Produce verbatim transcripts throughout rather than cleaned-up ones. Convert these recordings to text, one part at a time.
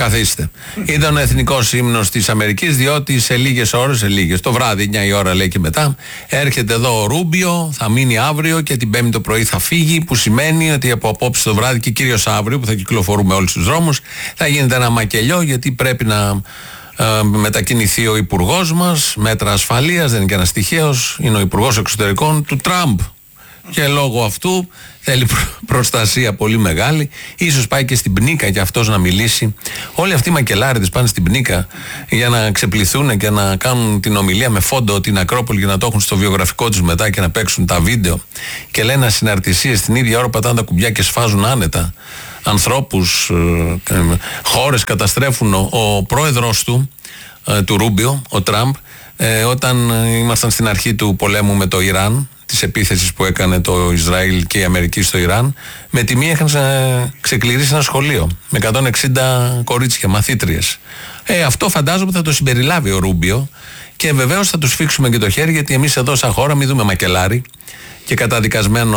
Καθίστε. Ήταν ο εθνικός ύμνος της Αμερικής, διότι σε λίγες ώρες, σε λίγες, το βράδυ, εννιά η ώρα λέει και μετά, έρχεται εδώ ο Ρούμπιο, θα μείνει αύριο και την Πέμπτη το πρωί θα φύγει, που σημαίνει ότι από απόψε το βράδυ και κυρίως αύριο που θα κυκλοφορούμε όλους τους δρόμους, θα γίνεται ένα μακελιό, γιατί πρέπει να ε, μετακινηθεί ο υπουργός μας, μέτρα ασφαλείας, δεν είναι και ένας τυχαίος, είναι ο υπουργός εξωτερικών του Τραμπ. Και λόγω αυτού θέλει προστασία πολύ μεγάλη. Ίσως πάει και στην Πνίκα και αυτός να μιλήσει. Όλοι αυτοί οι μακελάριδες πάνε στην Πνίκα για να ξεπληθούν και να κάνουν την ομιλία με φόντο την Ακρόπολη και να το έχουν στο βιογραφικό τους μετά και να παίξουν τα βίντεο. Και λένε ασυναρτησίες, την ίδια ώρα πατάνε τα κουμπιά και σφάζουν άνετα ανθρώπους, ε, χώρες καταστρέφουν. Ο, ο πρόεδρος του, ε, του Ρούμπιο, ο Τραμπ, ε, όταν ήμασταν στην αρχή του πολέμου με το Ιράν, της επίθεσης που έκανε το Ισραήλ και η Αμερική στο Ιράν, με τη μία είχαν ξεκληρίσει ένα σχολείο με εκατόν εξήντα κορίτσια, μαθήτριες. Ε, αυτό φαντάζομαι θα το συμπεριλάβει ο Ρούμπιο και βεβαίως θα του σφίξουμε και το χέρι, γιατί εμείς εδώ σαν χώρα μην δούμε μακελάρι και καταδικασμένο,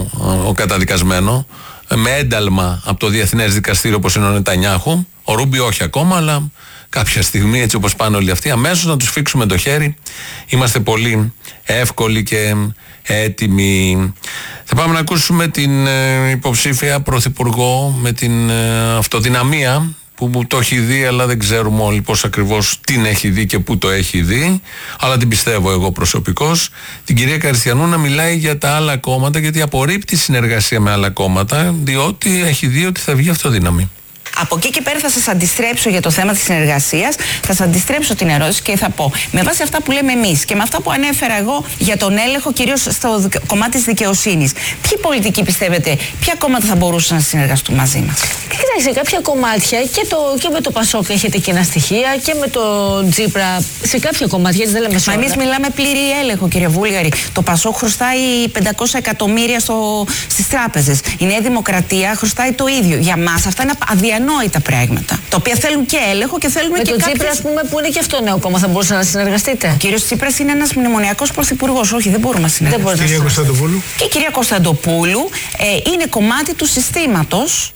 ο καταδικασμένο με ένταλμα από το Διεθνές Δικαστήριο όπως είναι ο Νετανιάχου. Ο Ρούμπιο όχι ακόμα, αλλά κάποια στιγμή, έτσι όπως πάνε όλοι αυτοί, αμέσως να τους φίξουμε το χέρι. Είμαστε πολύ εύκολοι και έτοιμοι. Θα πάμε να ακούσουμε την ε, υποψήφια πρωθυπουργό με την ε, αυτοδυναμία που, που το έχει δει, αλλά δεν ξέρουμε όλοι πώς ακριβώς την έχει δει και πού το έχει δει, αλλά την πιστεύω εγώ προσωπικώς, την κυρία Καριστιανού, να μιλάει για τα άλλα κόμματα, γιατί απορρίπτει συνεργασία με άλλα κόμματα, διότι έχει δει ότι θα βγει αυτοδύναμη. Από εκεί και πέρα θα σας αντιστρέψω για το θέμα της συνεργασίας, θα σας αντιστρέψω την ερώτηση και θα πω, με βάση αυτά που λέμε εμείς και με αυτά που ανέφερα εγώ για τον έλεγχο, κυρίως στο κομμάτι της δικαιοσύνης, ποιοι πολιτικοί πιστεύετε, ποια κόμματα θα μπορούσαν να συνεργαστούν μαζί μας? Κοιτάξτε, κάποια κομμάτια και, το, και με το Πασόκ έχετε κοινά στοιχεία και με το Τζίπρα, σε κάποια κομμάτια, έτσι δεν λέμε σε όλα. Μα εμείς μιλάμε πλήρη έλεγχο, κύριε Βούλγαρη. Το Πασόκ χρωστάει πεντακόσια εκατομμύρια στο, στις τράπεζες. Η Νέα Δημοκρατία χρωστάει το ίδιο. Για μας αυτά είναι αδιανόητα πράγματα. Τα οποία θέλουν και έλεγχο και θέλουν με και το κάποιες... Τσίπρα, ας πούμε, που είναι και αυτό νέο κόμμα, θα μπορούσε να συνεργαστείτε? Ο κύριος Τσίπρας είναι ένας μνημονιακός πρωθυπουργός. Όχι, δεν μπορούμε να συνεργαστούμε. Κυρία Κωνσταντοπούλου. Και η κυρία Κωνσταντοπούλου ε, είναι κομμάτι του συστήματος.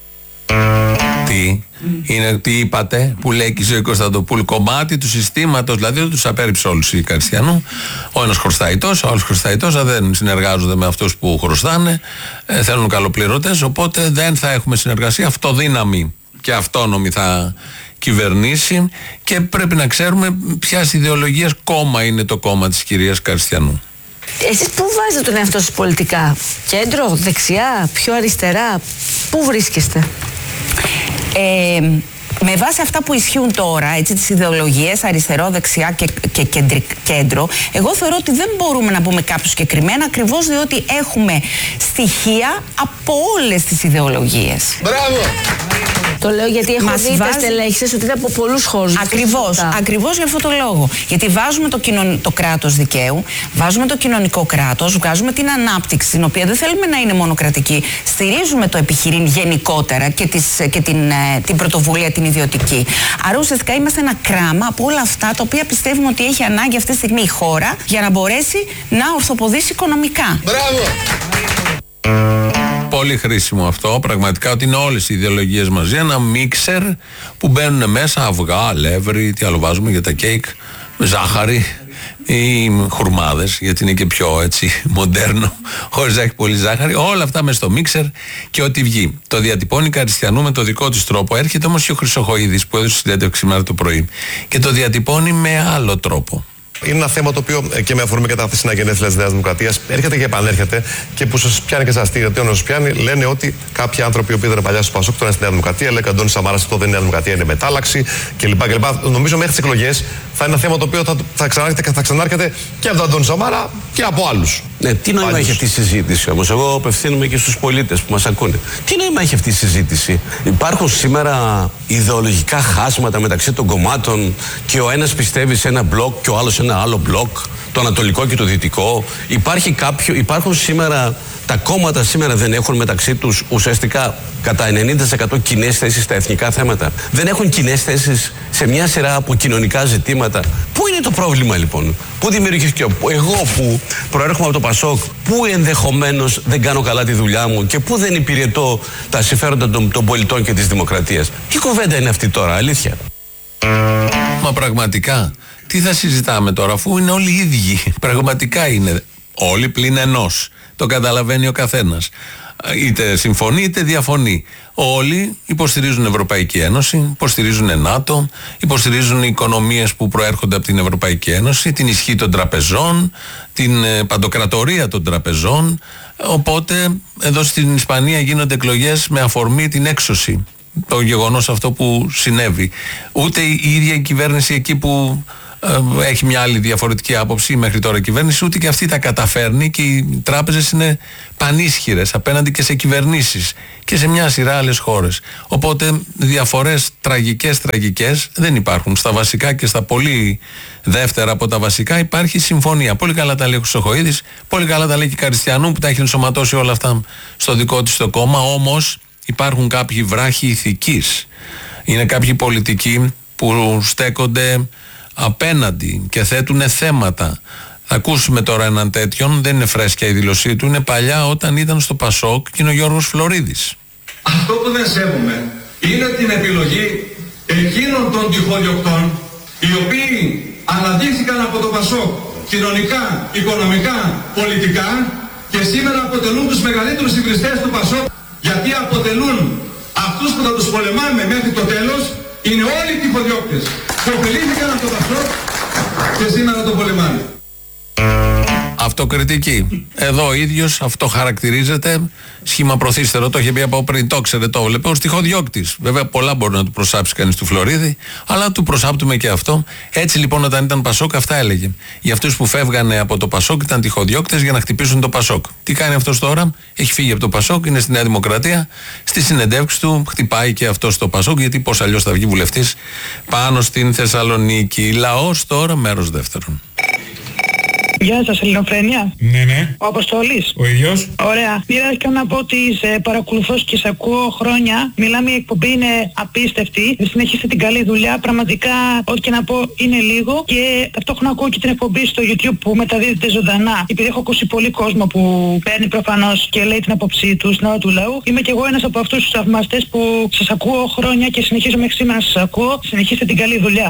Τι, είναι, τι είπατε που λέει και η ζωή Κωνσταντοπούλου, κομμάτι του συστήματος, δηλαδή δεν τους απέρριψε όλους η Καριστιανού. Ο ένας χρωστάει τόσο, ο άλλος χρωστάει τόσο, δεν συνεργάζονται με αυτούς που χρωστάνε, ε, θέλουν καλοπληρωτές, οπότε δεν θα έχουμε συνεργασία. Αυτοδύναμη και αυτόνομη θα κυβερνήσει και πρέπει να ξέρουμε ποιας ιδεολογίας κόμμα είναι το κόμμα της κυρίας Καριστιανού. Εσείς πού βάζετε τον εαυτό σας πολιτικά? Κέντρο, δεξιά, πιο αριστερά? Πού βρίσκεστε? Ε, με βάση αυτά που ισχύουν τώρα, έτσι, τις ιδεολογίες αριστερό, δεξιά και, και κέντρι, κέντρο, εγώ θεωρώ ότι δεν μπορούμε να πούμε κάποιο συγκεκριμένα, ακριβώς διότι έχουμε στοιχεία από όλες τις ιδεολογίες. Μπράβο! Το λέω γιατί έχω Μας δει βάζει... τα στελέχη σας ότι είναι από πολλούς χώρους. Ακριβώς, ακριβώς για αυτό το λόγο. Γιατί βάζουμε το, κοινων... το κράτος δικαίου, βάζουμε το κοινωνικό κράτος, βγάζουμε την ανάπτυξη, την οποία δεν θέλουμε να είναι μονοκρατική. Στηρίζουμε το επιχειρήν γενικότερα και, τις... και την... την πρωτοβουλία την ιδιωτική. Άρα ουσιαστικά είμαστε ένα κράμα από όλα αυτά τα οποία πιστεύουμε ότι έχει ανάγκη αυτή τη στιγμή η χώρα για να μπορέσει να ορθοποδήσει οικονομικά. Μπράβο! Πολύ χρήσιμο αυτό, πραγματικά, ότι είναι όλες οι ιδεολογίες μαζί, ένα μίξερ που μπαίνουν μέσα αυγά, αλεύρι, τι άλλο βάζουμε για τα κέικ, ζάχαρη ή χουρμάδες, γιατί είναι και πιο έτσι μοντέρνο, χωρίς να έχει πολύ ζάχαρη, όλα αυτά μέσα στο μίξερ και ό,τι βγει. Το διατυπώνει η Καριστιανού με το δικό της τρόπο, έρχεται όμως και ο Χρυσοχοΐδης που έδωσε συνέντευξη σήμερα το πρωί και το διατυπώνει με άλλο τρόπο. Είναι ένα θέμα το οποίο και με αφορμή και τα χθεσινά γενέθλια της Νέας Δημοκρατίας έρχεται και επανέρχεται και που σας πιάνει και σας αστεί. Γιατί όταν σας πιάνει, λένε ότι κάποιοι άνθρωποι που ήταν παλιά στο Πασόκ τώρα είναι στη Νέα Δημοκρατία, λέει Αντώνης Σαμάρας, αυτό δεν είναι Νέα Δημοκρατία, είναι μετάλλαξη κλπ. κλπ. Νομίζω μέχρι τις εκλογές θα είναι ένα θέμα το οποίο θα, θα, ξανάρχεται, θα ξανάρχεται και από τον Αντώνη Σαμάρα και από άλλους. Ναι, τι νόημα Άλλους. έχει αυτή η συζήτηση όμως? Εγώ απευθύνομαι και στους πολίτες που μας ακούνε. Τι νόημα έχει αυτή η συζήτηση? Υπάρχουν σήμερα ιδεολογικά χάσματα μεταξύ των κομμάτων και ο ένας πιστεύει σε ένα μπλοκ και ο άλλος σε ένα άλλο μπλοκ, το ανατολικό και το δυτικό. Υπάρχει κάποιο, υπάρχουν σήμερα Τα κόμματα σήμερα δεν έχουν μεταξύ τους ουσιαστικά κατά ενενήντα τοις εκατό κοινές θέσεις στα εθνικά θέματα. Δεν έχουν κοινές θέσεις σε μια σειρά από κοινωνικά ζητήματα. Πού είναι το πρόβλημα λοιπόν? Πού δημιουργήθηκε? Εγώ που προέρχομαι από το Πασόκ, πού ενδεχομένως δεν κάνω καλά τη δουλειά μου και πού δεν υπηρετώ τα συμφέροντα των, των πολιτών και της δημοκρατίας? Τι κουβέντα είναι αυτή τώρα, αλήθεια? Μα πραγματικά, τι θα συζητάμε τώρα, αφού είναι όλοι οι ίδιοι? Πραγματικά είναι όλοι πλην ενός. Το καταλαβαίνει ο καθένας. Είτε συμφωνεί είτε διαφωνεί. Όλοι υποστηρίζουν Ευρωπαϊκή Ένωση, υποστηρίζουν ΝΑΤΟ, υποστηρίζουν οι οικονομίες που προέρχονται από την Ευρωπαϊκή Ένωση, την ισχύ των τραπεζών, την παντοκρατορία των τραπεζών. Οπότε εδώ στην Ισπανία γίνονται εκλογές με αφορμή την έξωση. Το γεγονός αυτό που συνέβη. Ούτε η ίδια η κυβέρνηση εκεί που ε, έχει μια άλλη διαφορετική άποψη μέχρι τώρα η κυβέρνηση, ούτε και αυτή τα καταφέρνει και οι τράπεζες είναι πανίσχυρες απέναντι και σε κυβερνήσεις και σε μια σειρά άλλες χώρες. Οπότε διαφορές τραγικές τραγικές δεν υπάρχουν. Στα βασικά και στα πολύ δεύτερα από τα βασικά υπάρχει συμφωνία. Πολύ καλά τα λέει ο Χρυσοχοΐδης, πολύ καλά τα λέει και η Καριστιανού που τα έχει ενσωματώσει όλα αυτά στο δικό της το κόμμα. Όμως υπάρχουν κάποιοι βράχοι ηθικής. Είναι κάποιοι πολιτικοί που στέκονται απέναντι και θέτουν θέματα. Θα ακούσουμε τώρα έναν τέτοιον, δεν είναι φρέσκια η δήλωσή του, είναι παλιά όταν ήταν στο Πασόκ και είναι ο Γιώργος Φλωρίδης. Αυτό που δεν σέβομαι είναι την επιλογή εκείνων των τυχοδιοκτών οι οποίοι αναδείχθηκαν από το Πασόκ κοινωνικά, οικονομικά, πολιτικά και σήμερα αποτελούν τους μεγαλύτερους υβριστές του Πασόκ, γιατί αποτελούν αυτούς που θα τους πολεμάμε μέχρι το τέλος. Είναι όλοι οι τυχοδιώκτες που ωφελήθηκαν από το Πασόκ και σήμερα το πολεμάνε. Αυτοκριτική. Εδώ ο ίδιος αυτό χαρακτηρίζεται. Σχήμα προθύστερο, το είχε πει από πριν, το ξέρετε, το βλέπε ως τυχοδιώκτης. Βέβαια, πολλά μπορεί να του προσάψει κανείς του Φλωρίδη, αλλά του προσάπτουμε και αυτό. Έτσι λοιπόν, όταν ήταν Πασόκ, αυτά έλεγε. Για αυτούς που φεύγανε από το Πασόκ ήταν τυχοδιώκτες για να χτυπήσουν το Πασόκ. Τι κάνει αυτός τώρα? Έχει φύγει από το Πασόκ, είναι στη Νέα Δημοκρατία. Στη συνεντεύξη του χτυπάει και αυτό στο Πασόκ, γιατί πώς αλλιώς θα βγει βουλευτής πάνω στην Θεσσαλονίκη. Λαός τώρα, μέρος δεύτερον. Γεια σας, Ελληνοφρένεια. Ναι, ναι. Ο Αποστόλης. Ο ίδιος. Ωραία. Πήρα και να πω ότι σε παρακολουθώ και σε ακούω χρόνια. Μιλάμε, η εκπομπή είναι απίστευτη. Συνεχίστε την καλή δουλειά. Πραγματικά, ό,τι και να πω είναι λίγο. Και ταυτόχρονα ακούω και την εκπομπή στο YouTube που μεταδίδεται ζωντανά. Επειδή έχω ακούσει πολύ κόσμο που παίρνει προφανώς και λέει την άποψή του στην ώρα του λαού. Είμαι κι εγώ ένας από αυτούς τους θαυμαστές που σας ακούω χρόνια και συνεχίζω μέχρι σήμερα να σας ακούω. Συνεχίστε την καλή δουλειά.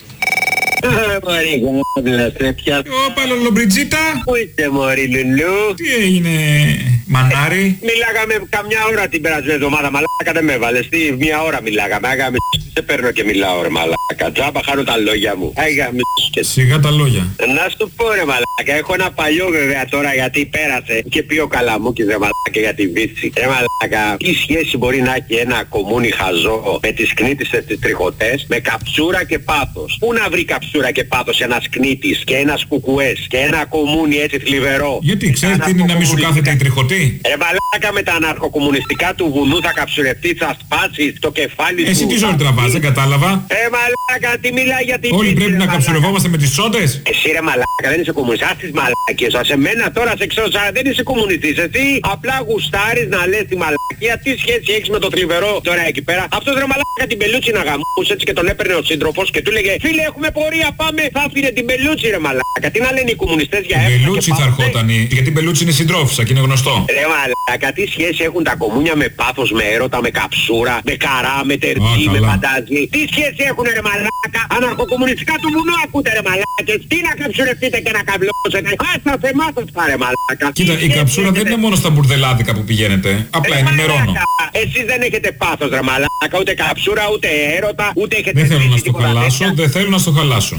Μωρή γάμβλασε πια. Όπα λολομπριτζίτα. Πού είστε μωρή Λουλού? Τι έγινε μανάρι? Μιλάγαμε καμιά ώρα την περασμένη εβδομάδα, μαλάκα δεν με έβαλες. Τι, μια ώρα μιλάγαμε. Άγαμε σε παίρνω και μιλάω ρε μαλάκα. Τζάμπα χάνω τα λόγια μου. Άγαμε και... Σιγά τα λόγια. Να σου πω ρε μαλάκα, έχω ένα παλιό βέβαια τώρα γιατί πέρασε και πει ο Καλαμούκης ρε μαλάκα για τη Βύση. Ρε μαλάκα, τι σχέση μπορεί να έχει ένα κομμούνι χαζό με τις κνήτισες τις τριχωτές, με καψούρα και πάθος? Πού να βρει καψούρα και πάθος ένας κνήτης και ένας κουκουές και ένα κομμούνι έτσι θλιβερό? Γιατί ξέρεις τι είναι να μην σου κάθεται η τριχωτή? Ρε μαλάκα, με τα αναρχοκομμουνιστικά του βουνού θα καψουρευτείς, θα σπάσεις το κεφάλι σου. Εσύ τι ζωή τραβάς, δεν κατάλαβα. Ρε μαλάκα, τι μιλάει για την... Όλοι πρέπει να καψουρευόμαστε με τις τσόντες. Εσύ ρε μαλάκα, δεν είσαι κομμουνιστής, τις μαλάκες. Σε μένα τώρα σε ξέρω, δεν είσαι κομμουνιστής. Εσύ απλά γουστάρεις να λες τη μαλακία. Τι σχέση έχεις με το θλιβερό τώρα εκεί πέρα? Αυτός ρε μαλάκα την πελούτσι να γαμούσε έτσι και τον έπαιρνε ο σύντροφος και του λέγε φίλε έχουμε πορεία, πάμε, θα άφηνε την πελούτσι ρε μαλάκα. Τι να λένε οι κομμουνιστές για εύκολα? Πελούτσι θα ερχόταν, γιατί η πελούτσι είναι συντρόφισσα και είναι γνωστό. Ρε μαλάκα, τι σχέση έχουν τα κομμούνια με πάθος, με έρωτα, με καψούρα, με καρά, με τερτζή, με φαντάζι? Τι σχέση έχουν ρε μαλάκα? Αναρχοκομμουνιστικά του βουνού ακούτε ρε μαλάκες. Τι να καψουρευτείτε και να καβλώσετε? Άστα σε εμάς σας πάρε μαλάκα. Κοίτα, η καψούρα δεν είναι μόνο στα μπουρδελάδικα που πηγαίνετε. Απλά ενημερώνω. Εσείς δεν έχετε πάθος ρε μαλάκα, ούτε καψούρα, ούτε έρωτα, ούτε έχετε... Δεν θέλω να στο χαλάσω, δεν θέλω να στο χαλάσω.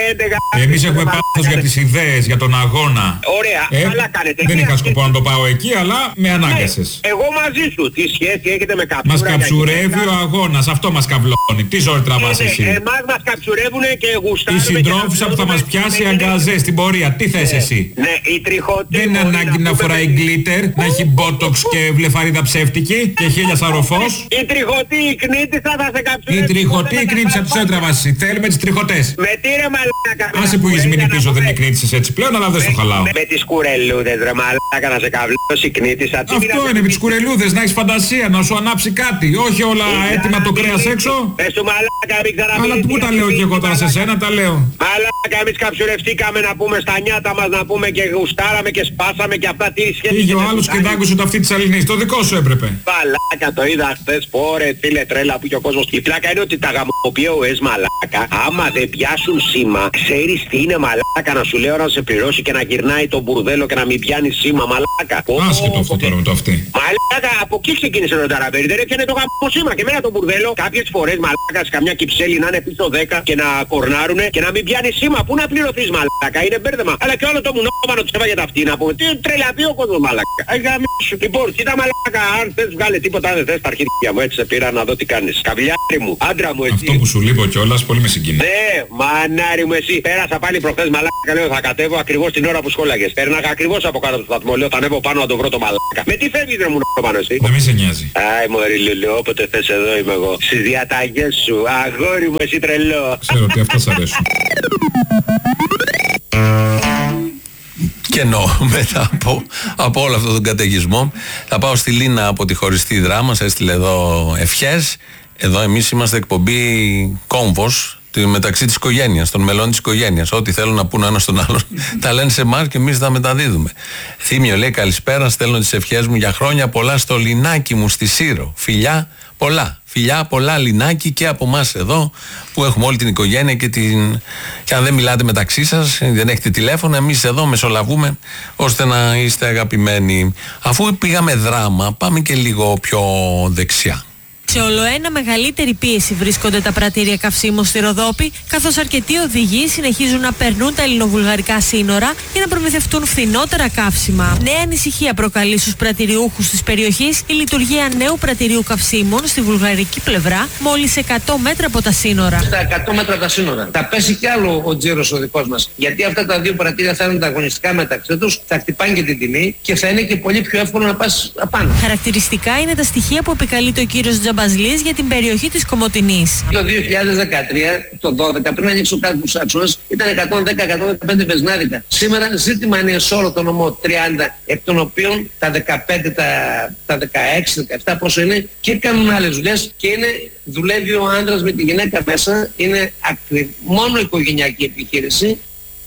Εμείς έχουμε πάθος για τις ιδέες, για τον αγώνα. Ωραία, ε, καλά κάνετε. Δεν είχα σκοπό να το πάω εκεί, αλλά με ανάγκασες. Ναι, εγώ μαζί σου. Τι σχέση έχετε με καψούρα? Μας καψουρεύει ο αγώνας, αυτό μας καβλώνει. Τι ζωή τραβάς ναι, εσύ? Εμάς μας καψουρεύουνε και γουστάρουμε. Η συντρόφισσα που θα μας πιάσει αγκαζέ στην πορεία. Τι θες ναι, εσύ? Ναι, η τριχωτή. Δεν είναι ανάγκη να, να φοράει γκλίτερ, να έχει μπότοξ και βλεφαρίδα ψεύτικη και χίλια σαροφός. Η τριχωτή η κνήτισσα θα σε καψουρεύει. Η τριχωτή η κνήτισσα τους έτραβας εσύ. Θέλουμε τις τριχωτές. Με Με τι ρε μαλάκα. Άσε που έχεις μείνει πίσω, δεν είναι κνήτησες έτσι πλέον, αλλά δεν στο χαλάω. Με, με τις κουρελούδες ρε μαλάκα να σε καβλώσει κνήτησα. Αυτό είναι με τις κουρελούδες, να έχεις φαντασία, να σου ανάψει κάτι. Όχι όλα έτοιμα το κρέας έξω. Πες του μαλάκα μην ξαναπείς. Αλλά πού τα λέω και εγώ τώρα σε σένα, τα λέω. Μαλάκα εμείς καψουρευτήκαμε να πούμε στα νιάτα μας να πούμε και γουστάραμε και σπάσαμε και αυτά τι σχέση. Πήγε ο άλλος και δάγκωσε το αυτή της Αλληνής, το δικό σου έπρεπε. Μαλάκα το είδα χθες, πόρε φίλε τρέλα που και ο κόσμος. Η πλάκα είναι ότι τα γαμοποιόες μαλάκα, άμα δεν πιάσουν σήμα, ξέρεις τι είναι μαλάκα να σου λέω να σε πληρώσει και να γυρνάει το μπουρδέλο και να μην πιάνει σήμα μαλάκα. Άσχετο αυτό τώρα με το αυτή. Μαλάκα από εκεί ξεκίνησε το ταραβέρι, δεν έπιανε το γαμμό σήμα και μένα το μπουρδέλο κάποιες φορές μαλάκα σε καμιά κυψέλη να είναι πίσω δέκα και να κορνάρουνε και να μην πιάνει σήμα. Πού να πληρωθείς μαλάκα, είναι μπέρδεμα. Αλλά και όλο το μουνόμανο τους έβαγε τα αυτή να πούμε. Τι τρελαπεί ο κόσμος μαλάκα. Λοιπόν, κοίτα μαλάκα, αν θες βγάλε τίποτα δεν θες τα αρχίδια μου, έτσι σε πήρα να δω τι κάνεις. Καβλιάρι μου, άντρα μου εσύ. Αυτό που σου λείπω κιόλας πολύ με συγκινεί. Ναι, μανάρι μου εσύ. Πέρασα πάλι προχθές μαλάκα, λέω θα κατέβω ακριβώς την ώρα που σχόλαγες. Πέρναγα ακριβώς από κάτω από το σταθμό, λέω θα ανέβω πάνω να το βρω το μαλάκα. Με τι φεύγεις ρε μου πάνω εσύ. Να μην σε νοιάζει. Άι μωρή Λουλου, όποτε θες εδώ είμαι εγώ. Στις διαταγές σου, αγόρι μου εσύ τρελό. Ξέρω ότι αυτά σ' αρέσουν. Και εννοώ μετά από, από όλο αυτόν τον καταιγισμό θα πάω στη Λίνα από τη χωριστή Δράμα, μας έστειλε εδώ ευχές. Εδώ εμείς είμαστε εκπομπή κόμβος μεταξύ της οικογένειας, των μελών της οικογένειας. Ό,τι θέλουν να πούνε ένα στον άλλον τα λένε σε εμάς και εμείς τα μεταδίδουμε. Θήμιο λέει καλησπέρα, στέλνω τις ευχές μου για χρόνια πολλά στο Λινάκι μου στη Σύρο. Φιλιά πολλά. Φιλιά πολλά Λινάκι και από εμάς εδώ που έχουμε όλη την οικογένεια και, την... και αν δεν μιλάτε μεταξύ σας, δεν έχετε τηλέφωνο, εμείς εδώ μεσολαβούμε ώστε να είστε αγαπημένοι. Αφού πήγαμε Δράμα, πάμε και λίγο πιο δεξιά. Σε ολοένα μεγαλύτερη πίεση βρίσκονται τα πρατήρια καυσίμων στη Ροδόπη, καθώς αρκετοί οδηγοί συνεχίζουν να περνούν τα ελληνοβουλγαρικά σύνορα για να προμηθευτούν φθηνότερα καύσιμα. Νέα ανησυχία προκαλεί στους πρατηριούχους της περιοχής η λειτουργία νέου πρατηρίου καυσίμων στη βουλγαρική πλευρά, μόλις εκατό μέτρα από τα σύνορα. Στα εκατό μέτρα από τα σύνορα. Θα πέσει κι άλλο ο τζίρος ο δικός μας. Γιατί αυτά τα δύο πρατήρια θα είναι ανταγωνιστικά μεταξύ τους, θα χτυπάνε και την τιμή και θα είναι και πολύ πιο εύκολο να πας απάνω. Χαρακτηριστικά είναι τα στοιχεία που επικαλείται ο κύριος Τζαμπαζλής για την περιοχή της Κομοτηνής. Το δύο χιλιάδες δεκατρία, το δώδεκα, πριν ανοίξω κάτι τους άξονες, ήταν εκατόν δέκα με εκατόν δεκαπέντε βενζινάδικα. Σήμερα ζήτημα είναι σε όλο το νομό τριάντα, εκ των οποίων τα δεκαπέντε, τα, τα δεκαέξι, δεκαεπτά πόσο είναι και κάνουν άλλες δουλειές και είναι, δουλεύει ο άντρας με τη γυναίκα μέσα, είναι ακρι, μόνο οικογενειακή επιχείρηση.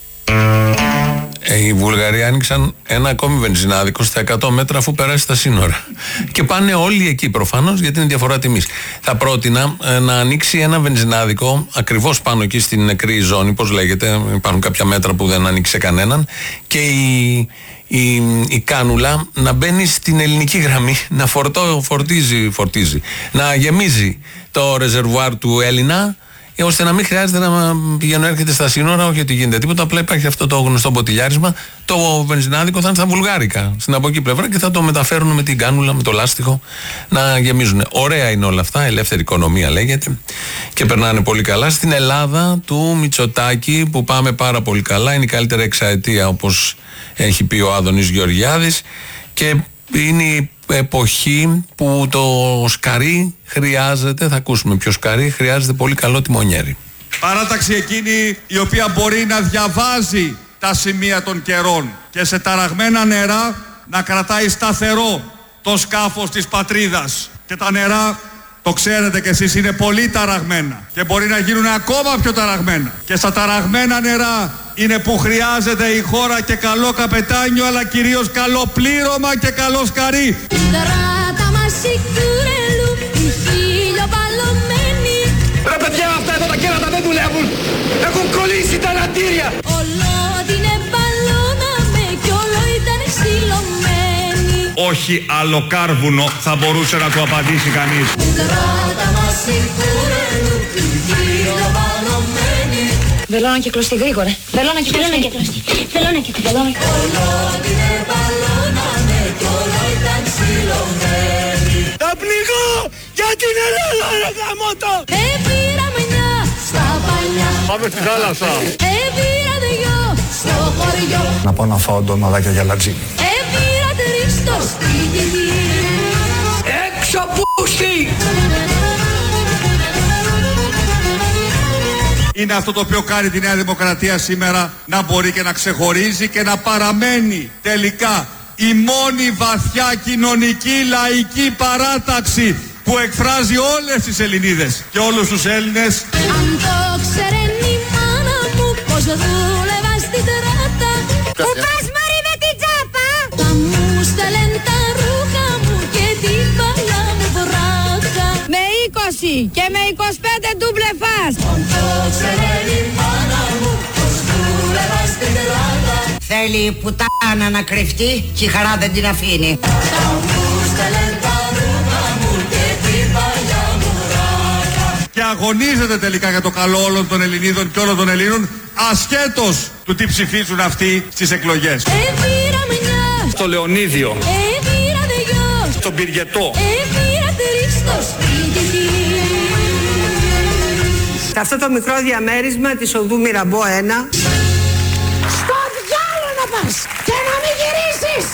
Οι Βουλγαροί άνοιξαν ένα ακόμη βενζινάδικο στα εκατό μέτρα αφού περάσει τα σύνορα. Και πάνε όλοι εκεί προφανώς γιατί είναι διαφορά τιμής. Θα πρότεινα ε, να ανοίξει ένα βενζινάδικο ακριβώς πάνω εκεί στην νεκρή ζώνη, πώς λέγεται, υπάρχουν κάποια μέτρα που δεν ανοίξει κανέναν, και η, η, η κάνουλα να μπαίνει στην ελληνική γραμμή, να φορτώ, φορτίζει, φορτίζει, να γεμίζει το ρεζερβουάρ του Έλληνα, ώστε να μην χρειάζεται να πηγαίνω έρχεται στα σύνορα, όχι ότι γίνεται τίποτα. Απλά υπάρχει αυτό το γνωστό μποτιλιάρισμα. Το βενζινάδικο θα είναι στα βουλγάρικα, στην από εκεί πλευρά, και θα το μεταφέρουν με την κάνουλα, με το λάστιχο να γεμίζουν. Ωραία είναι όλα αυτά, ελεύθερη οικονομία λέγεται, και περνάνε πολύ καλά. Στην Ελλάδα του Μητσοτάκη που πάμε πάρα πολύ καλά, είναι η καλύτερη εξαετία όπως έχει πει ο Άδωνης Γεωργιάδης, και είναι η εποχή που το σκαρί χρειάζεται, θα ακούσουμε ποιο σκαρί, χρειάζεται πολύ καλό τιμονιέρι. Παράταξη εκείνη η οποία μπορεί να διαβάζει τα σημεία των καιρών και σε ταραγμένα νερά να κρατάει σταθερό το σκάφος της πατρίδας. Και τα νερά, το ξέρετε κι εσείς, είναι πολύ ταραγμένα και μπορεί να γίνουν ακόμα πιο ταραγμένα. Και στα ταραγμένα νερά είναι που χρειάζεται η χώρα και καλό καπετάνιο, αλλά κυρίως καλό πλήρωμα και καλό σκαρί. Ρε παιδιά, αυτά εδώ τα κέρατα δεν δουλεύουν. Έχουν κολλήσει τα λατήρια. Όχι άλλο κάρβουνο θα μπορούσε να του απαντήσει κανείς. Θέλω να κυκλωστεί γρήγορα. Θέλω να κυκλωστεί. Θέλω να κυκλωστεί. Θα πνιγώ για την Ελλάδα, ρε γαμώτο. Επήραμε μια στα παλιά. Πάμε στη θάλασσα. Επήρα δυο στο χωριό. Να πάω να φάω ντοναδάκια για λατζί. Επήρα τρίστο στη γη. Έξω πούστη. είναι αυτό το οποίο κάνει τη Νέα Δημοκρατία σήμερα να μπορεί και να ξεχωρίζει και να παραμένει τελικά η μόνη βαθιά κοινωνική λαϊκή παράταξη που εκφράζει όλες τις Ελληνίδες και όλους τους Έλληνες. Αν το ξέρει η μάνα μου πως δούλευα στην τράτα. Πού πας μωρή με την τσάπα? Θα μου στέλνουν τα ρούχα μου και την παλιά μου βράτα. Με είκοσι και με είκοσι πέντε ντούμπλε φας. Αν το ξέρει η μάνα μου πως δούλευα στην τράτα. Θέλει η πουτάνα να κρυφτεί και η χαρά δεν την αφήνει. Θα μου στέλνουν τα ρούχα μου και την παλιά μου βράτα. Και αγωνίζεται τελικά για το καλό όλων των Ελληνίδων και όλων των Ελλήνων, ασχέτως του τι ψηφίζουν αυτοί στις εκλογές. Έβηρα μια. Στο Λεωνίδιο. Έβηρα δυο. Στον Πυργετό. Έβηρα τρεις στο σπίτι της. Σε αυτό το μικρό διαμέρισμα της οδού Μυραμπό ένα. Στο διάλο να πας και να μην γυρίσεις.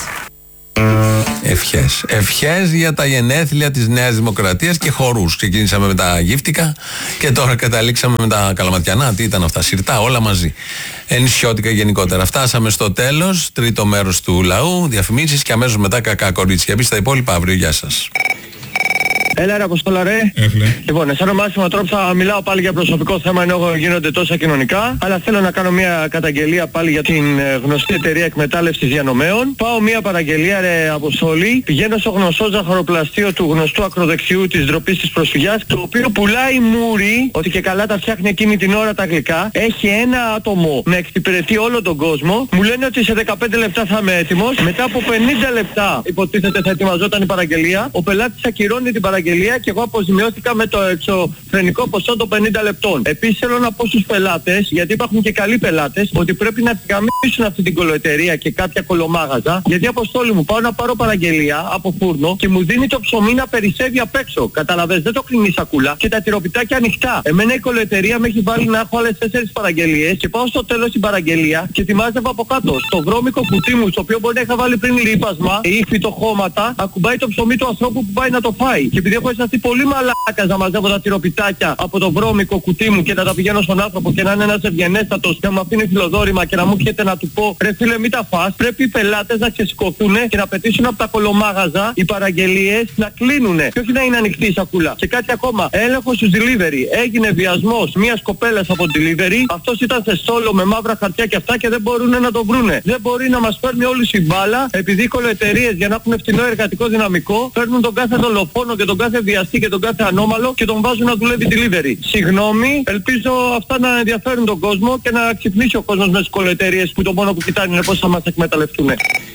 Ευχές. Ευχές για τα γενέθλια της Νέας Δημοκρατίας και χορούς. Ξεκίνησαμε με τα γύφτικα και τώρα καταλήξαμε με τα καλαματιανά. Τι ήταν αυτά, σιρτά, όλα μαζί. Ενισιώτικα γενικότερα. Φτάσαμε στο τέλος, τρίτο μέρος του λαού, διαφημίσεις και αμέσως μετά κακά κορίτσια. Επίσης τα υπόλοιπα αύριο. Γεια σας. Έλα ρε Αποστόλα ρε. Έφλε. Λοιπόν, σαν Μάσιμο Τρόπ θα μιλάω πάλι για προσωπικό θέμα ενώ γίνονται τόσα κοινωνικά. Αλλά θέλω να κάνω μια καταγγελία πάλι για την ε, γνωστή εταιρεία εκμετάλλευσης διανομέων. Πάω μια παραγγελία ρε Αποστόλη. Πηγαίνω στο γνωστό ζαχαροπλαστείο του γνωστού ακροδεξιού της ντροπής της προσφυγιάς, το οποίο πουλάει μούρι, ότι και καλά τα φτιάχνει εκείνη την ώρα τα γλυκά. Έχει ένα άτομο να εξυπηρετεί όλο τον κόσμο. Μου λένε ότι σε δεκαπέντε λεπτά θα είμαι έτοιμος. Μετά από πενήντα λεπτά υποτίθεται θα ετοιμαζόταν η παραγγελία. Ο πελάτης ακυρώνει την παραγγελία και εγώ αποζημιώθηκα με το εξωφρενικό ποσό των πενήντα λεπτών. Επίσης θέλω να πω στους πελάτες, γιατί υπάρχουν και καλοί πελάτες, ότι πρέπει να τη γαμίσουν αυτή την κολοεταιρεία και κάποια κολομάγαζα. Γιατί Αποστόλη μου πάω να πάρω παραγγελία από φούρνο και μου δίνει το ψωμί να περισσεύει απ' έξω. Καταλαβες, δεν το κλείνει σακούλα και τα τυροπιτάκια ανοιχτά. Εμένα η κολοεταιρεία με έχει βάλει να έχω άλλες τέσσερις παραγγελίες και πάω στο τέλος την παραγγελία και τη μάζευα από κάτω. Στο βρώμικο κουτί μου, στο οποίο μπορεί να είχα βάλει πριν λίπασμα ή φυτοχώματα, ακουμπάει το ψωμί του ανθρώπου που πάει να το φάει. Και επειδή έχω αισθανθεί πολύ μαλάκας να μαζεύω τα τυροπιτάκια από το βρώμικο κουτί μου και να τα πηγαίνω στον άνθρωπο και να είναι ένας ευγενέστατος και να μου αφήνει φιλοδόρημα και να μου έρχεται να του πω ρε φίλε μην τα φας, πρέπει οι πελάτες να ξεσηκωθούν και να πετήσουν από τα κολομάγαζα οι παραγγελίες να κλείνουν και όχι να είναι ανοιχτή η σακούλα. Και κάτι ακόμα, έλεγχος στους delivery. Έγινε βιασμός μιας κοπέλας από delivery, αυτός ήταν σε στόλο με μαύρα χαρτιά και αυτά και δεν μπορούν να το βρούνε. Δεν μπορεί να μας παίρνει όλους η μπάλα επειδή οι κολοεταιρείες για να έχουν φθηνό εργατικό δυναμικό παίρνουν τον κάθε δολοφόνο και τον κάθε βιαστή και τον κάθε ανώμαλο και τον βάζουν να δουλεύει delivery. Συγγνώμη, ελπίζω αυτά να ενδιαφέρουν τον κόσμο και να ξυπνήσει ο κόσμος με τις κολοεταιρείες που το μόνο που κοιτάνε είναι πώς θα μας εκμεταλλευτούν.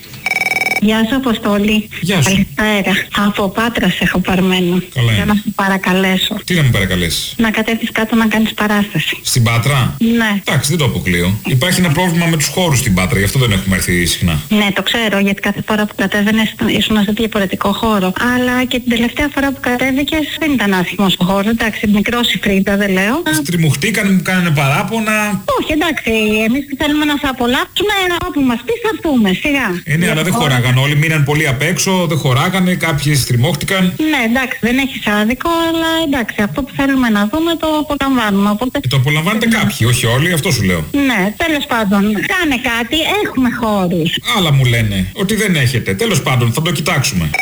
Γεια σου Αποστόλη. Γεια σου. Καλησπέρα. Από Πάτρας έχω παρμένο. Καλά για να σε παρακαλέσω. Τι να με παρακαλέσεις? Να κατέβεις κάτω να κάνεις παράσταση. Στην Πάτρα? Ναι. Εντάξει, δεν το αποκλείω. Υπάρχει ένα πρόβλημα με τους χώρους στην Πάτρα, γι' αυτό δεν έχουμε έρθει συχνά. Ναι, το ξέρω, γιατί κάθε φορά που κατέβαινες ήσουν σε διαφορετικό χώρο. Αλλά και την τελευταία φορά που κατέβηκες δεν ήταν άσχημος ο χώρος. Εντάξει, μικρός η φρύδα, δεν λέω. Στριμουχτήκαν, μου κάνανε παράπονα. Όχι, εντάξει, εμείς θέλουμε να σε απολαύσουμε. Όπου μας πεις θα έρθουμε, σιγά. Ε, ναι, αλλά δεν χωράγαν όλοι, μείναν πολύ απ' έξω, δεν χωράγανε, κάποιοι στριμώχτηκαν. Ναι, εντάξει, δεν έχεις άδικο, αλλά εντάξει, αυτό που θέλουμε να δούμε το απολαμβάνουμε. Οπότε... Ε, το απολαμβάνετε κάποιοι, όχι όλοι, αυτό σου λέω. Ναι, τέλος πάντων, κάνε κάτι, έχουμε χώρους. Άλλα μου λένε, ότι δεν έχετε. Τέλος πάντων, θα το κοιτάξουμε.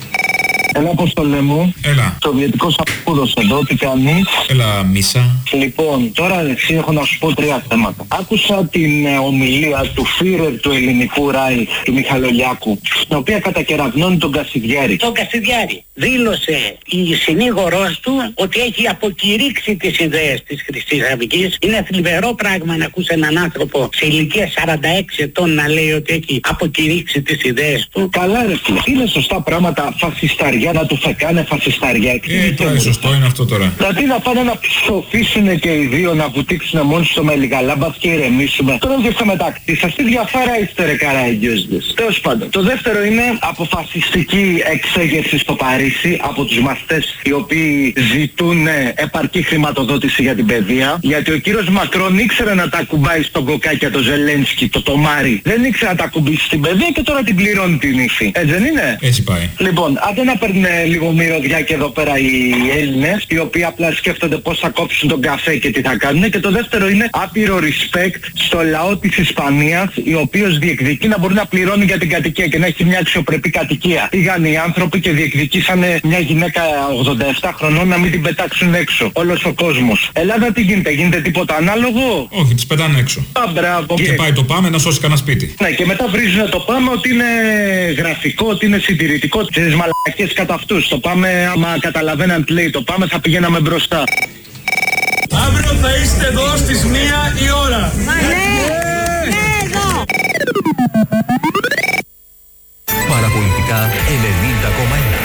Έλα Αποστολέ μου. Έλα. Σοβιετικός απόδος εδώ, τι κάνεις? Έλα Μίσα. Λοιπόν, τώρα εσύ έχω να σου πω τρία θέματα. Άκουσα την ε, ομιλία του Φίρερ του ελληνικού Ράι, του Μιχαλολιάκου, στην οποία κατακεραυνώνει τον Κασιδιάρη. Τον Κασιδιάρη δήλωσε η συνήγορός του ότι έχει αποκηρύξει τις ιδέες της Χρυσής Αυγής. Είναι θλιβερό πράγμα να ακούς έναν άνθρωπο σε ηλικία σαράντα έξι ετών να λέει ότι έχει αποκηρύξει τις ιδέες του. Καλά ρε φίλε, είναι σωστά πράγματα, φασισταριά να του φεκάνε φασισταριά. Ε, τώρα είναι σωστό είναι αυτό τώρα. Δηλαδή να πάνε να ψοφήσουν και οι δύο, να βουτήξουν μόνοι στο μελιγαλάμπας και ηρεμήσουμε. Τώρα και στο μεταξύ σας, τι διαφάρα είστε ρε καραεγγιόζδες. Τέλος πάντων, το δεύτερο είναι αποφασιστική εξέγερση στο Παρίσι από τους μαθητές οι οποίοι ζητούν επαρκή χρηματοδότηση για την παιδεία. Γιατί ο κύριος Μακρόν ήξερε να τα ακουμπάει στον κοκάκια το Ζελένσκι, το τομάρι. Δεν ήξερε να τα ακουμπήσει στην παιδεία και τώρα την πληρώνει την ύφη. Έτσι δεν είναι? Έτσι πάει. Λοιπόν, άντε να παίρνουν λίγο μυρωδιά και εδώ πέρα οι Έλληνες, οι οποίοι απλά σκέφτονται πώς θα κόψουν τον καφέ και τι θα κάνουν. Και το δεύτερο είναι άπειρο respect στο λαό της Ισπανίας, ο οποίος διεκδικεί να μπορεί να πληρώνει για την κατοικία και να έχει μια αξιοπρεπή κατοικία. Πήγαν οι άνθρωποι και διεκδικήσανε μια γυναίκα ογδόντα επτά χρονών να μην την πετάξουν έξω. Όλος ο κόσμος. Ελλάδα τι γίνεται, γίνεται τίποτα ανάλογο? Όχι, τις πετάνε έξω. Α, μπράβο. Και πάει το Πάμε να σώσει κανένα σπίτι. Ναι, και μετά βρίζουν το Πάμε ότι είναι γραφικό, ότι είναι συντηρητικό. Τις μαλακές κατά αυτούς. Το Πάμε, άμα καταλαβαίναν τι λέει το Πάμε, θα πηγαίναμε μπροστά. Αύριο θα είστε εδώ στις μία η ώρα. Μα ναι, ναι, εδώ. Παραπολιτικά ενενήντα κόμμα ένα.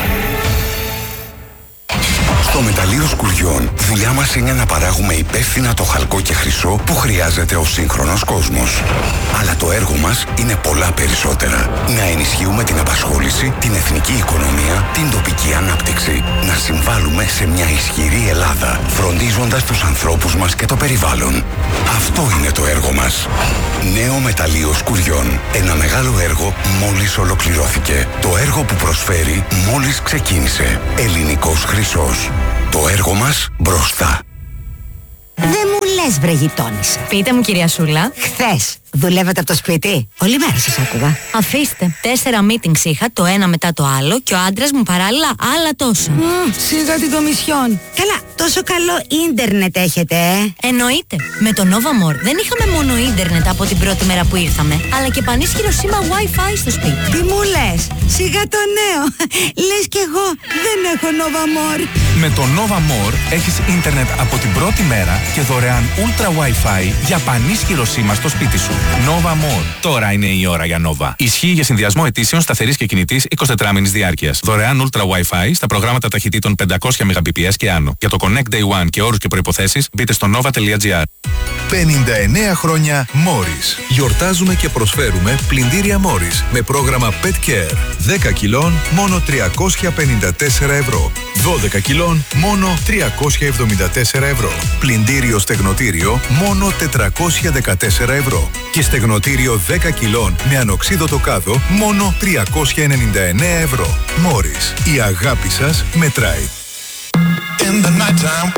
Στο μεταλλείο Σκουριών, δουλειά μας είναι να παράγουμε υπεύθυνα το χαλκό και χρυσό που χρειάζεται ο σύγχρονος κόσμος. Αλλά το έργο μας είναι πολλά περισσότερα. Να ενισχύουμε την απασχόληση, την εθνική οικονομία, την τοπική ανάπτυξη. Να συμβάλλουμε σε μια ισχυρή Ελλάδα, φροντίζοντας τους ανθρώπους μας και το περιβάλλον. Αυτό είναι το έργο μας. Νέο μεταλλείο Σκουριών. Ένα μεγάλο έργο μόλις ολοκληρώθηκε. Το έργο που προσφέρει μόλις ξεκίνησε. Ελληνικός χρυσός. Το έργο μας μπροστά. Δεν μου λες βρε γειτόνισσα. Πείτε μου κυρία Σούλα. Χθες δουλεύετε από το σπίτι? Όλη μέρα σας άκουγα. Αφήστε. Τέσσερα meetings είχα, το ένα μετά το άλλο και ο άντρας μου παράλληλα άλλα τόσα. Mm, σίγα την κομισιόν. Καλά, τόσο καλό ίντερνετ έχετε, ε. Εννοείται. Με το Nova More δεν είχαμε μόνο ίντερνετ από την πρώτη μέρα που ήρθαμε, αλλά και πανίσχυρο σήμα Wi-Fi στο σπίτι. Τι μου λες, σιγά το νέο. Λες κι εγώ δεν έχω Nova More. Με το Nova More έχεις ίντερνετ από την πρώτη μέρα και δωρεάν Ultra Wi-Fi για πανίσχυρο σήμα στο σπίτι σου. Nova More. Τώρα είναι η ώρα για Nova. Ισχύει για συνδυασμό αιτήσεων σταθερής και κινητής εικοσιτετράμινης διάρκειας. Δωρεάν Ultra Wi-Fi στα προγράμματα ταχυτήτων πεντακόσια Mbps και άνω. Για το Connect Day One και όρους και προϋποθέσεις μπείτε στο nova τελεία gr. πενήντα εννέα χρόνια Morris. Γιορτάζουμε και προσφέρουμε πλυντήρια Morris με πρόγραμμα Pet Care. δέκα κιλών μόνο τριακόσια πενήντα τέσσερα ευρώ. δώδεκα κιλών μόνο τριακόσια εβδομήντα τέσσερα ευρώ. Πλυντήριο στεγνοτήριο μόνο τετρακόσια δεκατέσσερα ευρώ. Και στεγνοτήριο δέκα κιλών με ανοξίδωτο κάδο μόνο τριακόσια ενενήντα εννέα ευρώ. Morris. Η αγάπη σας μετράει. In the nighttime.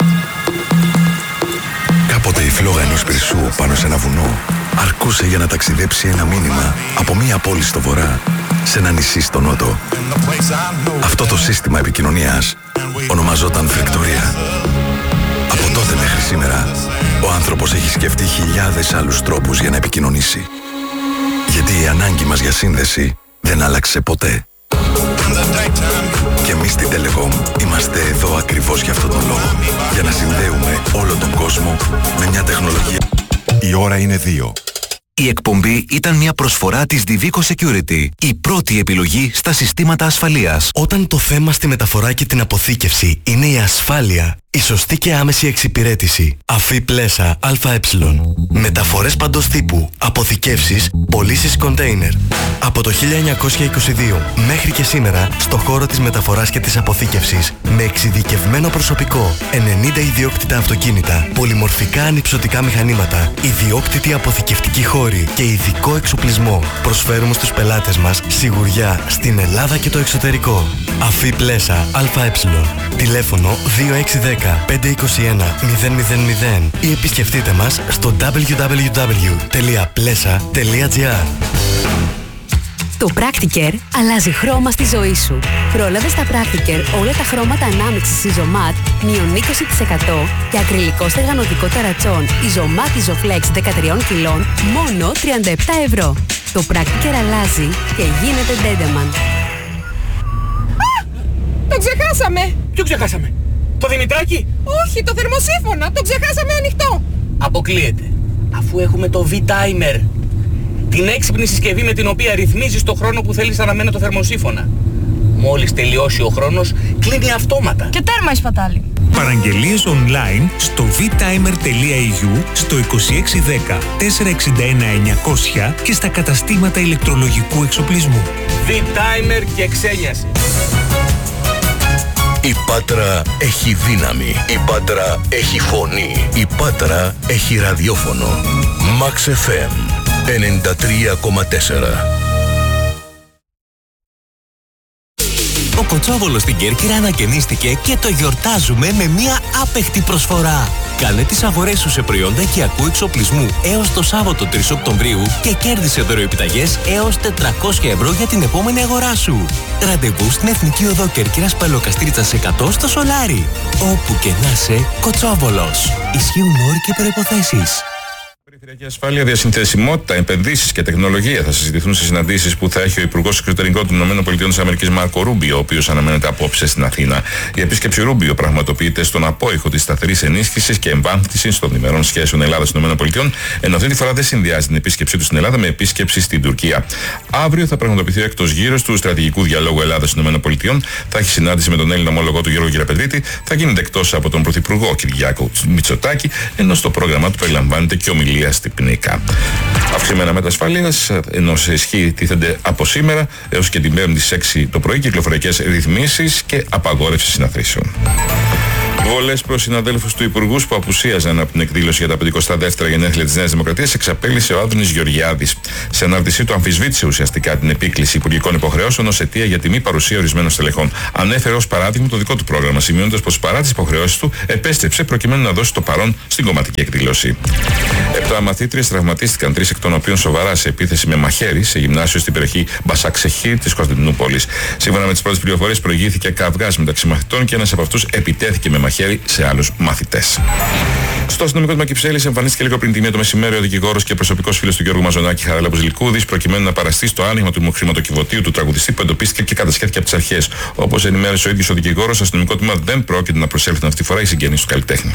Κάποτε η φλόγα ενός πυρσού πάνω σε ένα βουνό αρκούσε για να ταξιδέψει ένα μήνυμα από μία πόλη στο βορρά σε ένα νησί στο νότο. Αυτό το σύστημα επικοινωνίας ονομαζόταν Φρεκτορία. Από τότε μέχρι σήμερα ο άνθρωπος έχει σκεφτεί χιλιάδες άλλους τρόπους για να επικοινωνήσει. Γιατί η ανάγκη μας για σύνδεση δεν άλλαξε ποτέ. Και εμείς στην Telecom είμαστε εδώ ακριβώς για αυτόν τον λόγο. Για να συνδέουμε όλο τον κόσμο με μια τεχνολογία. Η ώρα είναι δύο. Η εκπομπή ήταν μια προσφορά της Divico Security, η πρώτη επιλογή στα συστήματα ασφαλείας. Όταν το θέμα στη μεταφορά και την αποθήκευση είναι η ασφάλεια, η σωστή και άμεση εξυπηρέτηση. Αφή Πλέσα ΑΕ. Μεταφορές παντός τύπου, αποθηκεύσεις, πωλήσεις κοντέινερ. Από το χίλια εννιακόσια είκοσι δύο μέχρι και σήμερα, στο χώρο της μεταφοράς και της αποθήκευσης, με εξειδικευμένο προσωπικό, ενενήντα ιδιόκτητα αυτοκίνητα, πολυμορφικά ανυψωτικά μηχανήματα, ιδιόκτητη αποθηκευτική χώρη και ειδικό εξοπλισμό, προσφέρουμε στους πελάτες μας σιγουριά στην Ελλάδα και το εξωτερικό. Αφή Πλέσα ΑΕ. Τηλέφωνο δύο έξι ένα μηδέν πέντε είκοσι ένα μηδέν μηδέν μηδέν ή επισκεφτείτε μας στο double-u double-u double-u τελεία πλέσα τελεία gr. Το Practicare αλλάζει χρώμα στη ζωή σου. Πρόλαβε στα Practicare όλα τα χρώματα ανάμειξης Isomat μείον είκοσι τοις εκατό και ακριλικό στεγανωτικό ταρατσόν Isomat Isoflex δεκατρία κιλών μόνο τριάντα επτά ευρώ. Το Practicare αλλάζει και γίνεται Dendeman. Το ξεχάσαμε! Ποιο ξεχάσαμε? Το Δημητράκι? Όχι, το θερμοσύφωνα. Το ξεχάσαμε ανοιχτό. Αποκλείεται. Αφού έχουμε το V-Timer. Την έξυπνη συσκευή με την οποία ρυθμίζεις το χρόνο που θέλεις να αναμένει το θερμοσύφωνα. Μόλις τελειώσει ο χρόνος, κλείνει αυτόματα. Και τέρμα η σπατάλη. Παραγγελίες online στο vtimer τελεία e u, στο είκοσι έξι δέκα τετρακόσια εξήντα ένα εννιακόσια και στα καταστήματα ηλεκτρολογικού εξοπλισμού. V-Timer και ξένιαση. Η Πάτρα έχει δύναμη. Η Πάτρα έχει φωνή. Η Πάτρα έχει ραδιόφωνο. Max εφ εμ ενενήντα τρία κόμμα τέσσερα. Ο Κοτσόβολο στην Κέρκυρα ανακαινίστηκε και το γιορτάζουμε με μια άπεχτη προσφορά. Κάνε τις αγορές σου σε προϊόντα οικιακού εξοπλισμού έως το Σάββατο τρεις Οκτωβρίου και κέρδισε δωροεπιταγές έως τετρακόσια ευρώ για την επόμενη αγορά σου. Ραντεβού στην Εθνική Οδό Κέρκυρας Παλαιοκαστρίτσας εκατό στο Σολάρι. Όπου και να είσαι, Κοτσόβολος. Ισχύουν όροι και προϋποθέσεις. Περιφερειακή ασφάλεια, διασυνθεσιμότητα, επενδύσεις και τεχνολογία θα συζητηθούν σε συναντήσεις που θα έχει ο Υπουργός Εξωτερικών των ΗΠΑ Μάρκο Ρούμπιο, ο οποίος αναμένεται απόψε στην Αθήνα. Η επίσκεψη Ρούμπιο πραγματοποιείται στον απόϊχο της σταθερής ενίσχυσης και εμβάθυνσης των διμερών σχέσεων Ελλάδα-ΗΠΑ, ενώ αυτή τη φορά δεν συνδυάζει την επίσκεψή του στην Ελλάδα με επίσκεψη στην Τουρκία. Αύριο θα πραγματοποιηθεί ο έκτος γύρος του στρατηγικού διαλόγου Ελλάδα-ΗΠΑ. Θα έχει συνάντηση με τον Έλληνα ομόλογο του Γιώργο Γεραπετρίτη, θα γίνεται εκτός από τον Πρωθυπουργό Κυριάκο Μητσοτάκη, ενώ στο πρόγραμμά του περιλαμβάνεται και ομιλία στην Πνίκα. Αυξημένα μέτρα ασφαλείας, ενώ σε ισχύ τίθενται από σήμερα έως και την Πέμπτη στις έξι το πρωί κυκλοφοριακές ρυθμίσεις και απαγόρευση συναθρήσεων. Βολές προς συναδέλφους του Υπουργού που απουσίαζαν από την εκδήλωση για τα πενηκοστά δεύτερα γενέθλια της Νέας Δημοκρατίας εξαπέλυσε ο Άδωνης Γεωργιάδης. Σε ανάρτησή του αμφισβήτησε ουσιαστικά την επίκληση υπουργικών υποχρεώσεων ως αιτία για τη μη παρουσία ορισμένων στελεχών. Ανέφερε ως παράδειγμα το δικό του πρόγραμμα, σημειώνοντας πως παρά τις υποχρεώσεις του επέστρεψε προκειμένου να δώσει το παρόν στην κομματική εκδήλωση. Επτά μαθήτριες τραυματίστηκαν, τρεις εκ των οποίων σοβαρά σε επίθεση με μαχαίρι σε γυμνάσιο στην περιοχή Μπασαξεχή της Κωνσταντινούπολης. Σύμφωνα με τις πρώτες πληροφορίες, προηγήθηκε καυγάς μεταξύ μαθητών και ένας από αυτούς επιτέθηκε με μαχαίρι σε άλλους μαθητές. Στο αστυνομικό τμήμα Κυψέλης εμφανίστηκε λίγο πριν τη μία το μεσημέρι ο δικηγόρος και προσωπικός φίλος του Γιώργου Μαζονάκη, Χαράλαμπος Λυκούδης, προκειμένου να παραστεί στο άνοιγμα του χρηματοκιβωτίου του τραγουδιστή που εντοπίστηκε και κατασχέθηκε από τις αρχές. Όπως ενημέρωσε ο ίδιος ο δικηγόρος, το αστυνομικό τμήμα δεν πρόκειται να προσέλθουν αυτή τη φορά οι συγγενείς του καλλιτέχνη.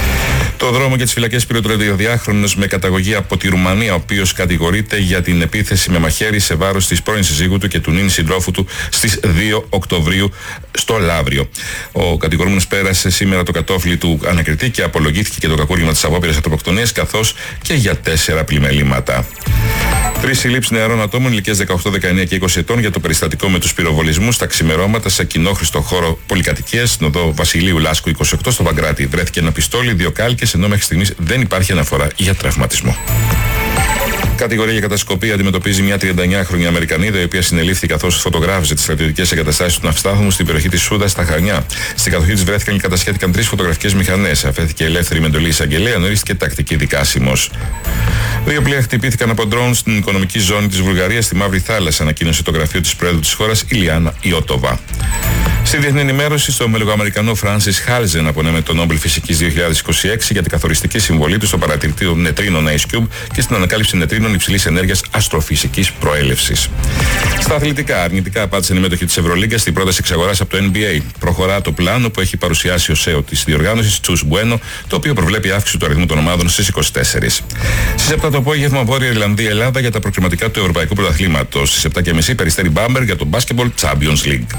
Το δρόμο για τις φυλακές πήρε ο τριαντάχρονος με καταγωγή από τη Ρουμανία, ο οποίος κατηγορείται για την επίθεση με μαχαίρι σε βάρος της πρώην συζύγου του και του νυν συντρόφου του στις δύο Οκτωβρίου στο Λαύριο. Ο κατηγορούμενος πέρασε σήμερα το κατόφλι του ανακριτή και απολογήθηκε και το κακούργημα της απόπειρας ανθρωποκτονίας, καθώς και για τέσσερα πλημελήματα. Τρεις συλλήψεις νεαρών ατόμων ηλικίας δεκαοκτώ, δεκαεννιά και είκοσι ετών για το περιστατικό με τους πυροβολισμούς στα ξημερώματα σε κοινόχρηστο χώρο πολυκατοικίας στην οδό Βασιλείου Λάσκου είκοσι οκτώ στο Παγκράτη. Βρέθηκε ένα πιστόλι, δύο κάλκες, ενώ μέχρι στιγμής δεν υπάρχει αναφορά για τραυματισμό. Κατηγορία για κατασκοπία αντιμετωπίζει μια τριανταεννιάχρονη Αμερικανίδα, η οποία συνελήφθη καθώς φωτογράφησε τις στρατιωτικές εγκαταστάσεις του ναυστάθμου στην περιοχή της Σούδας στα Χαρνιά. Στην κατοχή της βρέθηκαν και κατασχέθηκαν τρεις φωτογραφικές μηχανές. Αφέθηκε ελεύθερη με εντολή εισαγγελέα, ενώ ορίστηκε τακτική δικάσιμος. Δύο πλοία χτυπήθηκαν από ντρόουν στην οικονομική ζώνη της Βουλγαρίας στη Μαύρη Θάλασσα, ανακοίνωσε το γραφείο της Πρόεδρου της χώρας, Ηλιάνα Ιώτοβα. Στη διεθνή ενημέρωση, στο Μελγοαμερικανό Φράνσις Χάλζεν απονέμεται το Νόμπελ Φυσικής δύο χιλιάδες είκοσι έξι για την καθοριστική συμβολή του στο παρατηρητήριο νετρίνων Ice Cube και στην ανακάλυψη νετρίνων υψηλής ενέργειας αστροφυσικής προέλευσης. Στα αθλητικά, αρνητικά απάντησαν οι μέτοχοι της Ευρωλίγκας στην πρόταση εξαγοράς από το N B A. Προχωρά το πλάνο που έχει παρουσιάσει ο σι ι ο της διοργάνωσης, Τσους Μπουένο, το οποίο προβλέπει αύξηση του αριθμού των ομάδων στις είκοσι τέσσερις. Στις επτά το απόγευμα, Βόρεια Ιρλανδία Ελλάδα για τα προκριματικά του Ευρωπαϊκού Πρωταθλήματος. Στις επτά και μισή Περιστέρι Μπάμπερ για το Basketball Champions League.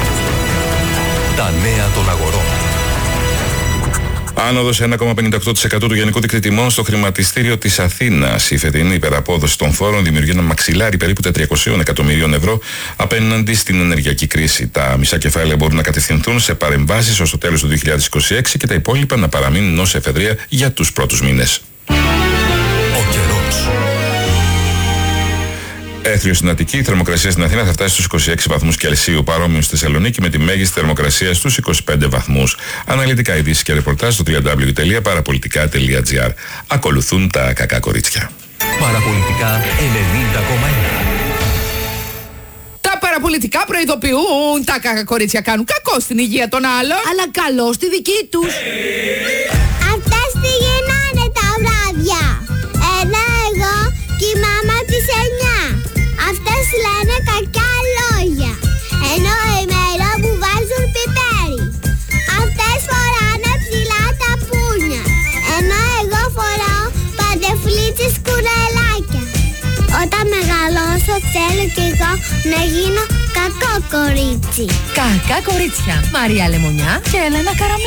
Τα νέα των αγορών. Άνοδος ένα κόμμα πενήντα οκτώ τοις εκατό του γενικού δείκτη τιμών στο χρηματιστήριο της Αθήνας. Η φετινή υπεραπόδοση των φόρων δημιουργεί ένα μαξιλάρι περίπου τετρακόσια εκατομμυρίων ευρώ απέναντι στην ενεργειακή κρίση. Τα μισά κεφάλαια μπορούν να κατευθυνθούν σε παρεμβάσεις ως το τέλος του δύο χιλιάδες είκοσι έξι και τα υπόλοιπα να παραμείνουν ως εφεδρεία για τους πρώτους μήνες. Ο καιρός. Έθριο στην Αττική, η θερμοκρασία στην Αθήνα θα φτάσει στους είκοσι έξι βαθμούς Κελσίου, παρόμοιο στη Θεσσαλονίκη με τη μέγιστη θερμοκρασία στους είκοσι πέντε βαθμούς. Αναλυτικά ειδήσεις και ρεπορτάζ στο double-u double-u double-u τελεία παραπολιτικά τελεία τζι άρ. Ακολουθούν τα κακά κορίτσια. Παραπολιτικά ενενήντα κόμμα ένα. Τα παραπολιτικά προειδοποιούν. Τα κακά κορίτσια κάνουν κακό στην υγεία των άλλων, αλλά καλό στη δική τους. Αυτές πηγαίνανε τα βράδια. Ένα εγώ και η μάμα της εννιά. Αυτές λένε κακιά λόγια, ενώ ημέρα που βάζουν πιπέρι. Αυτές φοράνε ψηλά τα πούνια, ενώ εγώ φοράω παντεφλίτσες κουρελάκια. Όταν μεγαλώσω θέλω κι εγώ να γίνω κακό κορίτσι. Κακά κορίτσια. Μαρία Λεμονιά και Έλενα Καραμέλη.